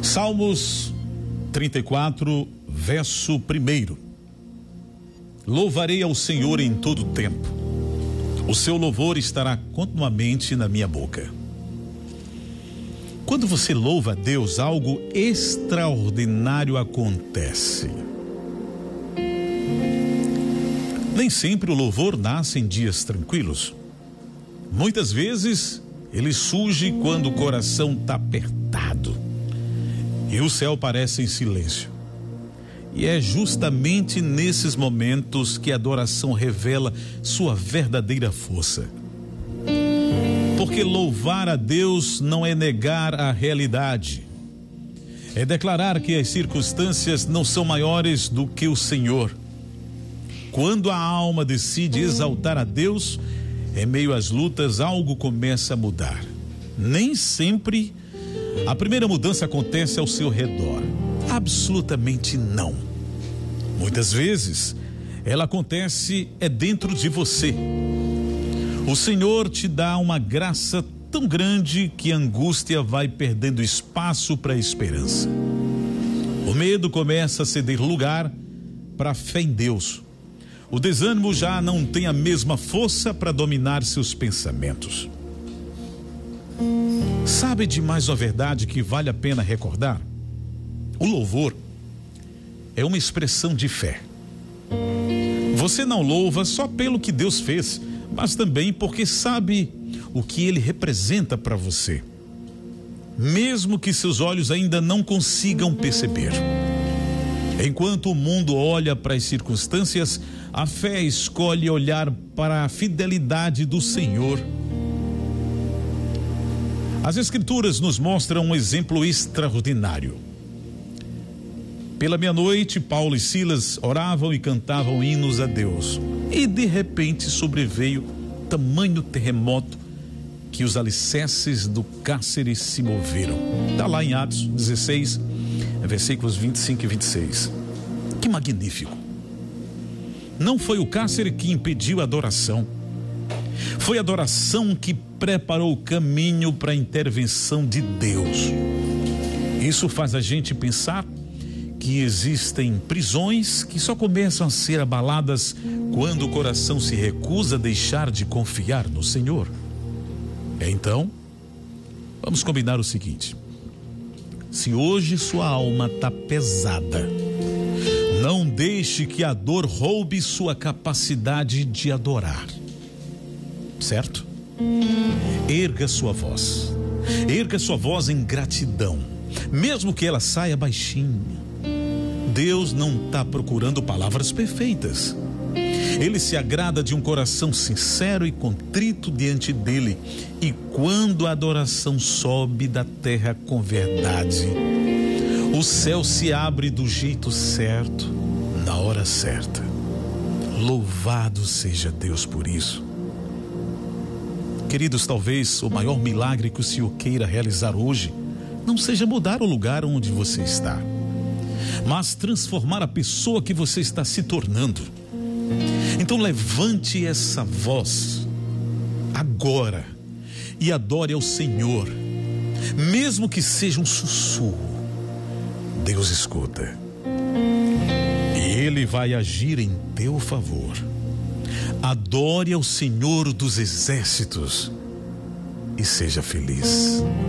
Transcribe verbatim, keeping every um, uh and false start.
Salmos trinta e quatro, verso primeiro. Louvarei ao Senhor em todo tempo. O seu louvor estará continuamente na minha boca. Quando você louva a Deus, algo extraordinário acontece. Nem sempre o louvor nasce em dias tranquilos. Muitas vezes ele surge quando o coração está apertado e o céu parece em silêncio. E é justamente nesses momentos que a adoração revela sua verdadeira força. Porque louvar a Deus não é negar a realidade. É declarar que as circunstâncias não são maiores do que o Senhor. Quando a alma decide exaltar a Deus, em meio às lutas, algo começa a mudar. Nem sempre a primeira mudança acontece ao seu redor. Absolutamente não. Muitas vezes, ela acontece é dentro de você. O Senhor te dá uma graça tão grande que a angústia vai perdendo espaço para a esperança. O medo começa a ceder lugar para a fé em Deus. O desânimo já não tem a mesma força para dominar seus pensamentos. Sabe de mais uma verdade que vale a pena recordar? O louvor é uma expressão de fé. Você não louva só pelo que Deus fez, mas também porque sabe o que Ele representa para você, mesmo que seus olhos ainda não consigam perceber. Enquanto o mundo olha para as circunstâncias, a fé escolhe olhar para a fidelidade do Senhor. As Escrituras nos mostram um exemplo extraordinário. Pela meia-noite, Paulo e Silas oravam e cantavam hinos a Deus. E de repente sobreveio tamanho terremoto que os alicerces do cárcere se moveram. Está lá em Atos dezesseis, versículos vinte e cinco e vinte e seis. Que magnífico! Não foi o cárcere que impediu a adoração. Foi a adoração que preparou o caminho para a intervenção de Deus. Isso faz a gente pensar que existem prisões que só começam a ser abaladas quando o coração se recusa a deixar de confiar no Senhor. Então, vamos combinar o seguinte: se hoje sua alma está pesada, não deixe que a dor roube sua capacidade de adorar. Certo? Erga sua voz. Erga sua voz em gratidão, mesmo que ela saia baixinha. Deus não está procurando palavras perfeitas. Ele se agrada de um coração sincero e contrito diante dele. E quando a adoração sobe da terra com verdade, o céu se abre do jeito certo, na hora certa. Louvado seja Deus por isso. Queridos, talvez o maior milagre que o Senhor queira realizar hoje não seja mudar o lugar onde você está, mas transformar a pessoa que você está se tornando. Então levante essa voz agora e adore ao Senhor, mesmo que seja um sussurro. Deus escuta e Ele vai agir em teu favor. Adore ao Senhor dos exércitos e seja feliz.